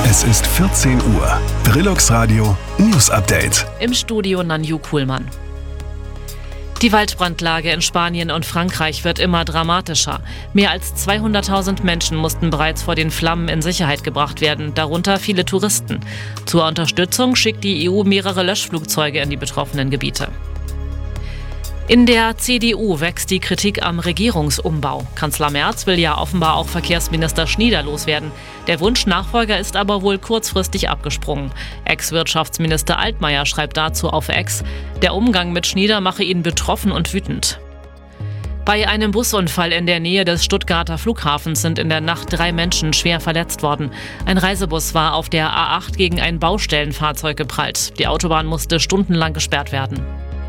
Es ist 14 Uhr. Brillux Radio News Update. Im Studio Nanju Kuhlmann. Die Waldbrandlage in Spanien und Frankreich wird immer dramatischer. Mehr als 200.000 Menschen mussten bereits vor den Flammen in Sicherheit gebracht werden, darunter viele Touristen. Zur Unterstützung schickt die EU mehrere Löschflugzeuge in die betroffenen Gebiete. In der CDU wächst die Kritik am Regierungsumbau. Kanzler Merz will ja offenbar auch Verkehrsminister Schnieder loswerden. Der Wunschnachfolger ist aber wohl kurzfristig abgesprungen. Ex-Wirtschaftsminister Altmaier schreibt dazu auf X, der Umgang mit Schnieder mache ihn betroffen und wütend. Bei einem Busunfall in der Nähe des Stuttgarter Flughafens sind in der Nacht 3 Menschen schwer verletzt worden. Ein Reisebus war auf der A8 gegen ein Baustellenfahrzeug geprallt. Die Autobahn musste stundenlang gesperrt werden.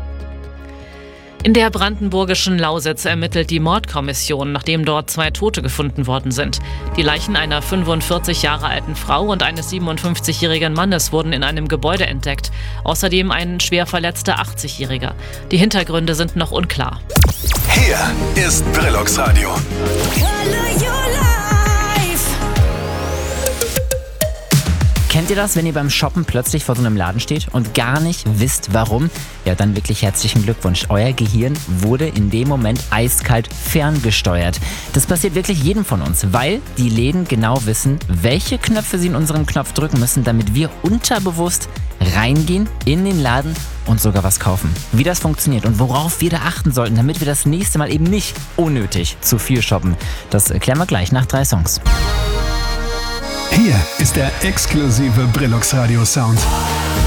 In der brandenburgischen Lausitz ermittelt die Mordkommission, nachdem dort 2 Tote gefunden worden sind. Die Leichen einer 45 Jahre alten Frau und eines 57-jährigen Mannes wurden in einem Gebäude entdeckt. Außerdem ein schwer verletzter 80-Jähriger. Die Hintergründe sind noch unklar. Hier ist Brillux Radio. Kennt ihr das, wenn ihr beim Shoppen plötzlich vor so einem Laden steht und gar nicht wisst, warum? Ja, dann wirklich herzlichen Glückwunsch. Euer Gehirn wurde in dem Moment eiskalt ferngesteuert. Das passiert wirklich jedem von uns, weil die Läden genau wissen, welche Knöpfe sie in unserem Knopf drücken müssen, damit wir unterbewusst reingehen in den Laden und sogar was kaufen. Wie das funktioniert und worauf wir da achten sollten, damit wir das nächste Mal eben nicht unnötig zu viel shoppen, das klären wir gleich nach 3 Songs. Hier ist der exklusive Brillux Radio Sound.